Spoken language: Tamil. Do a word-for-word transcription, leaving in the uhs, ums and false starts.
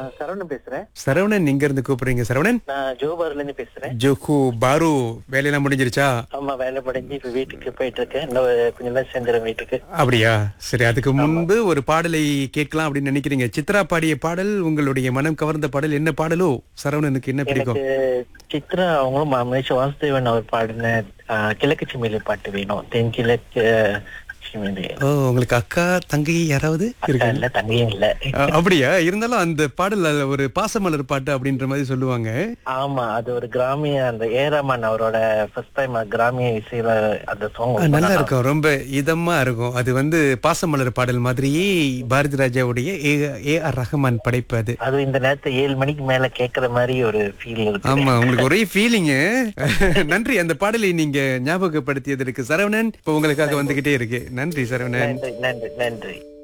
சரவணன் பேசுறேன். சரவணன் எங்க இருந்து கூப்பிடுறீங்க சரவணன்? நான் ஜோபார்ல இருந்து பேசுறேன். ஜோகு பாரு வேலையெல்லாம் முடிஞ்சிருச்சா? ஆமா, வேலை முடிஞ்சு இப்ப வீட்டுக்கு போயிட்டு இருக்கேன். இன்னும் கொஞ்ச நேரம் சேர்ந்துடும் வீட்டுக்கு. அப்படியா? சரி, அதுக்கு முன்பு ஒரு பாடலை கேட்கலாம் அப்படின்னு நினைக்கிறீங்க. சித்ரா பாடிய பாடல் உங்களுடைய மனம் கவர்ந்த பாடல் என்ன பாடலோ? சரவணனுக்கு என்ன பிடிக்கும்? எனக்கு சித்ரா அவங்களும் மகேஷ் வாசுதேவன் அவர் பாடின ஆஹ், கிழக்கு சிமிலி பாட்டு வேணும். தென் கிழக்கு சிமிலி. ஓ, உங்களுக்கு அக்கா தங்கை யாராவது அக்கா இருக்காங்க? இல்ல, தங்கையும் இல்ல. அ- அப்படியா? இருந்தாலும் அந்த பாடல் அதுல ஒரு பாசமலர் பாட்டு அப்படின்ற மாதிரி சொல்லுவாங்க. ஆமா, அது ஒரு கிராமிய, அந்த ஏராமன் அவரோட ஃபர்ஸ்ட் டைம் கிராமிய இசையில அந்த சாங் அஹ், நல்லா இருக்கும், ரொம்ப இதமா இருக்கும். அது வந்து பாசமலர் பாடல் மாதிரியே பாரதி ராஜாவுடைய ஏ ஏ ஆர் ரஹ்மான் படைப்பு அது. அது இந்த நேரத்தை ஏழு மணிக்கு மேல கேக்குற மாதிரி ஒரு ஃபீல் இருக்கு. ஆமா, உங்களுக்கு ஒரே ஃபீலிங்கு. நன்றி, அந்த பாடலை நீங்க ஞாபகப்படுத்தியதற்கு சரவணன் இப்ப உங்களுக்காக வந்துகிட்டே இருக்கு. நன்றி சரவணன். நன்றி நன்றி நன்றி.